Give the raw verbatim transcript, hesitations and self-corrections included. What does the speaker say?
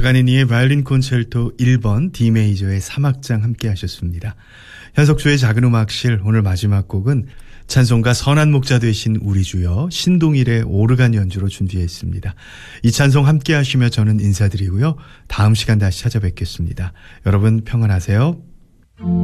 파가니니의 바이올린 콘체르토 일 번 D 메이저의 삼 악장 함께 하셨습니다. 현석주의 작은 음악실 오늘 마지막 곡은 찬송가 선한 목자 되신 우리 주여 신동일의 오르간 연주로 준비했습니다. 이 찬송 함께 하시며 저는 인사드리고요. 다음 시간 다시 찾아뵙겠습니다. 여러분 평안하세요.